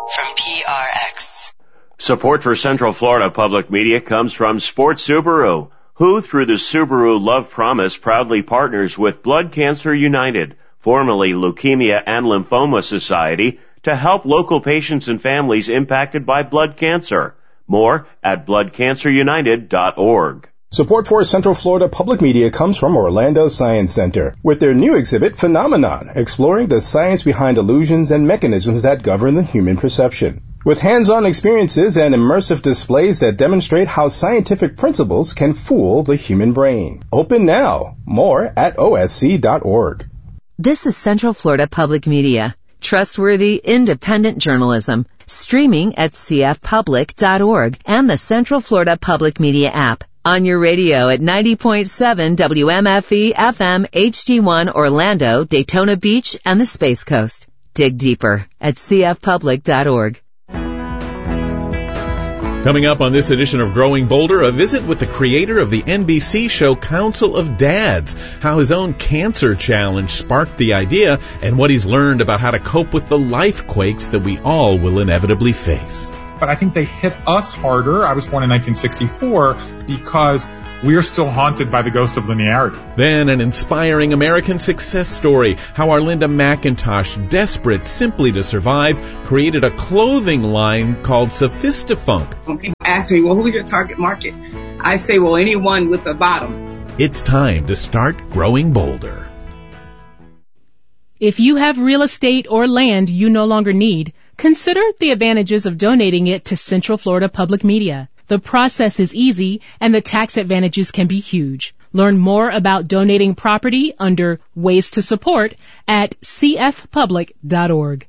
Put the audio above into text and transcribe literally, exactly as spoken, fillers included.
from P R X. Support for Central Florida Public Media comes from Sports Subaru, who, through the Subaru Love Promise, proudly partners with Blood Cancer United, formerly Leukemia and Lymphoma Society, to help local patients and families impacted by blood cancer. More at blood cancer united dot org. Support for Central Florida Public Media comes from Orlando Science Center with their new exhibit, Phenomenon, exploring the science behind illusions and mechanisms that govern the human perception. With hands-on experiences and immersive displays that demonstrate how scientific principles can fool the human brain. Open now. More at O S C dot org. This is Central Florida Public Media. Trustworthy, independent journalism. Streaming at C F public dot org and the Central Florida Public Media app. On your radio at ninety point seven W M F E F M H D one Orlando, Daytona Beach, and the Space Coast. Dig deeper at C F public dot org. Coming up on this edition of Growing Bolder, a visit with the creator of the N B C show Council of Dads, how his own cancer challenge sparked the idea, and what he's learned about how to cope with the life quakes that we all will inevitably face. But I think they hit us harder. I was born in nineteen sixty-four because we are still haunted by the ghost of linearity. Then an inspiring American success story, how Arlinda McIntosh, desperate simply to survive, created a clothing line called Sophistafunk. When people ask me, well, who's your target market? I say, well, anyone with a bottom. It's time to start growing bolder. If you have real estate or land you no longer need, consider the advantages of donating it to Central Florida Public Media. The process is easy, and the tax advantages can be huge. Learn more about donating property under Ways to Support at C F public dot org.